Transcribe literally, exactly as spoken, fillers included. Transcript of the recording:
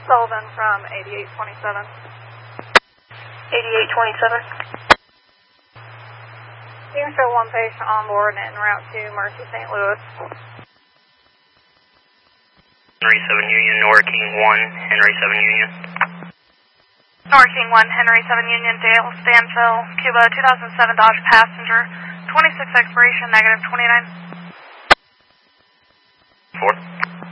Sullivan from eighty-eight twenty-seven. eighty-eight twenty-seven. You can show one patient on board en route to Mercy Saint Louis. Henry seven Union, Nora King one, Henry seven Union. Nora King one, Henry seven Union, Dale Stanfill, Cuba, two thousand seven Dodge Passenger, twenty-six expiration, negative twenty-nine. four.